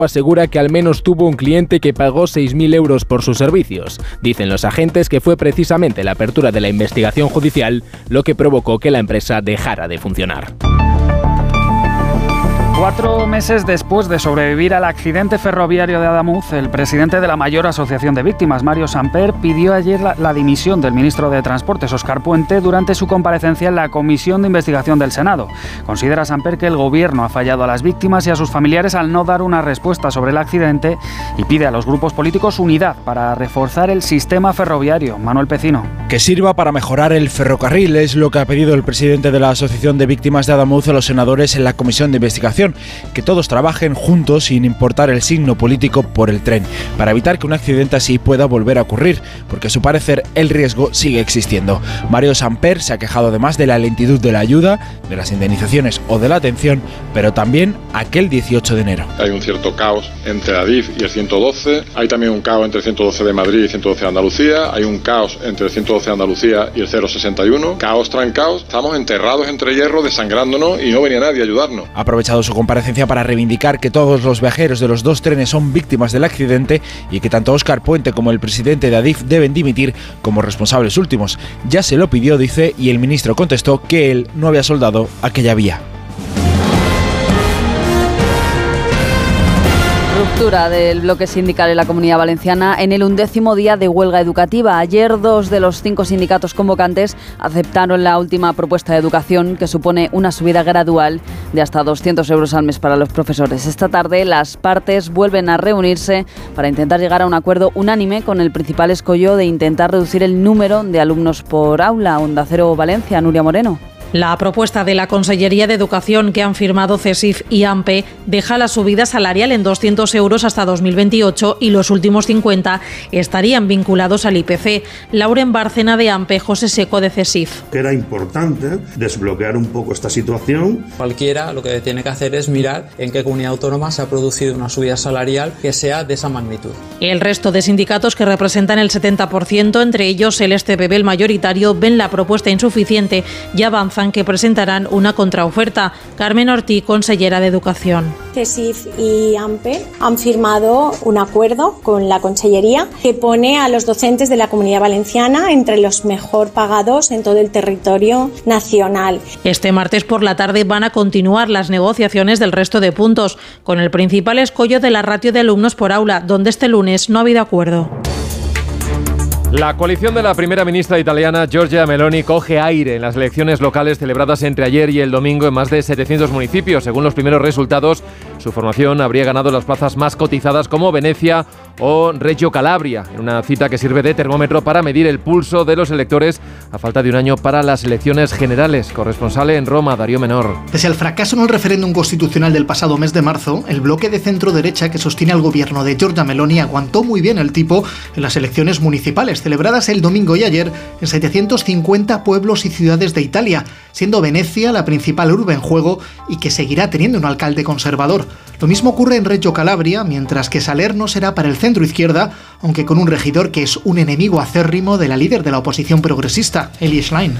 asegura que al menos tuvo un cliente que pagó 6.000 euros por sus servicios. Dicen los agentes que fue precisamente la apertura de la investigación judicial lo que provocó que la empresa dejara de funcionar. 4 meses después de sobrevivir al accidente ferroviario de Adamuz, el presidente de la mayor asociación de víctimas, Mario Samper, pidió ayer la dimisión del ministro de Transportes, Óscar Puente, durante su comparecencia en la Comisión de Investigación del Senado. Considera Samper que el gobierno ha fallado a las víctimas y a sus familiares al no dar una respuesta sobre el accidente y pide a los grupos políticos unidad para reforzar el sistema ferroviario. Manuel Pecino. Que sirva para mejorar el ferrocarril es lo que ha pedido el presidente de la Asociación de Víctimas de Adamuz a los senadores en la Comisión de Investigación. Que todos trabajen juntos sin importar el signo político por el tren, para evitar que un accidente así pueda volver a ocurrir, porque a su parecer el riesgo sigue existiendo. Mario Samper se ha quejado además de la lentitud de la ayuda, de las indemnizaciones o de la atención, pero también aquel 18 de enero. Hay un cierto caos entre Adif y el 112, hay también un caos entre el 112 de Madrid y el 112 de Andalucía, hay un caos entre el 112 de Andalucía y el 061, caos tras caos, estamos enterrados entre hierro, desangrándonos y no venía nadie a ayudarnos. Ha aprovechado su comparecencia para reivindicar que todos los viajeros de los dos trenes son víctimas del accidente y que tanto Óscar Puente como el presidente de Adif deben dimitir como responsables últimos. Ya se lo pidió, dice, y el ministro contestó que él no había soldado aquella vía. Ruptura del bloque sindical en la Comunidad Valenciana en el 11º día de huelga educativa. Ayer 2 de los 5 sindicatos convocantes aceptaron la última propuesta de educación, que supone una subida gradual de hasta 200 euros al mes para los profesores. Esta tarde las partes vuelven a reunirse para intentar llegar a un acuerdo unánime con el principal escollo de intentar reducir el número de alumnos por aula. Onda Cero Valencia, Nuria Moreno. La propuesta de la Consellería de Educación que han firmado CESIF y AMPE deja la subida salarial en 200 euros hasta 2028 y los últimos 50 estarían vinculados al IPC. Lauren Bárcena de AMPE, José Seco de CESIF. Era importante desbloquear un poco esta situación. Cualquiera lo que tiene que hacer es mirar en qué comunidad autónoma se ha producido una subida salarial que sea de esa magnitud. El resto de sindicatos, que representan el 70%, entre ellos el STPB, el mayoritario, ven la propuesta insuficiente y avanzan que presentarán una contraoferta. Carmen Ortiz, consellera de Educación. CESIF y AMPE han firmado un acuerdo con la Consellería que pone a los docentes de la Comunidad Valenciana entre los mejor pagados en todo el territorio nacional. Este martes por la tarde van a continuar las negociaciones del resto de puntos, con el principal escollo de la ratio de alumnos por aula, donde este lunes no ha habido acuerdo. La coalición de la primera ministra italiana Giorgia Meloni coge aire en las elecciones locales celebradas entre ayer y el domingo en más de 700 municipios. Según los primeros resultados, su formación habría ganado las plazas más cotizadas como Venecia o Reggio Calabria, en una cita que sirve de termómetro para medir el pulso de los electores a falta de un año para las elecciones generales. Corresponsal en Roma, Darío Menor. Pese al fracaso en el referéndum constitucional del pasado mes de marzo, el bloque de centro-derecha que sostiene al gobierno de Giorgia Meloni aguantó muy bien el tipo en las elecciones municipales celebradas el domingo y ayer en 750 pueblos y ciudades de Italia, siendo Venecia la principal urbe en juego y que seguirá teniendo un alcalde conservador. Lo mismo ocurre en Reggio Calabria, mientras que Salerno será para el centro-izquierda, aunque con un regidor que es un enemigo acérrimo de la líder de la oposición progresista, Eli Schlein.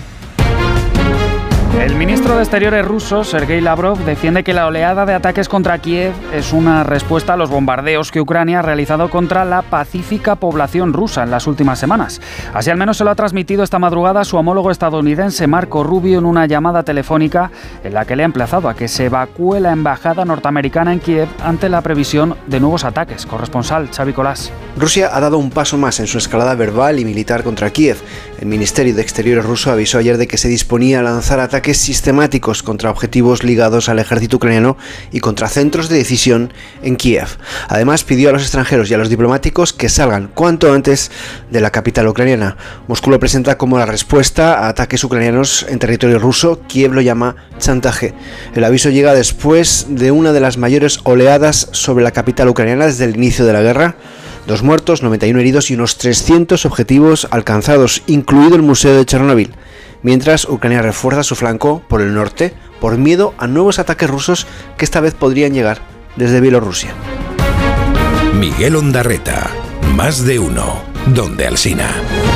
El ministro de Exteriores ruso, Sergei Lavrov, defiende que la oleada de ataques contra Kiev es una respuesta a los bombardeos que Ucrania ha realizado contra la pacífica población rusa en las últimas semanas. Así al menos se lo ha transmitido esta madrugada su homólogo estadounidense, Marco Rubio, en una llamada telefónica en la que le ha emplazado a que se evacúe la embajada norteamericana en Kiev ante la previsión de nuevos ataques. Corresponsal Xavi Colás. Rusia ha dado un paso más en su escalada verbal y militar contra Kiev. El Ministerio de Exteriores ruso avisó ayer de que se disponía a lanzar ataques sistemáticos contra objetivos ligados al ejército ucraniano y contra centros de decisión en Kiev. Además, pidió a los extranjeros y a los diplomáticos que salgan cuanto antes de la capital ucraniana. Moscú lo presenta como la respuesta a ataques ucranianos en territorio ruso. Kiev lo llama chantaje. El aviso llega después de una de las mayores oleadas sobre la capital ucraniana desde el inicio de la guerra. 2 muertos, 91 heridos y unos 300 objetivos alcanzados, incluido el Museo de Chernobyl. Mientras, Ucrania refuerza su flanco por el norte por miedo a nuevos ataques rusos que esta vez podrían llegar desde Bielorrusia. Miguel Ondarreta, Más de Uno, Donde Alsina.